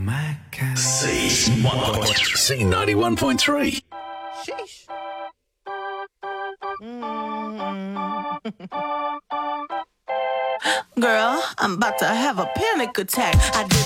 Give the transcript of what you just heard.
my kind. C91.3. Sheesh. Girl, I'm about to have a panic attack. I did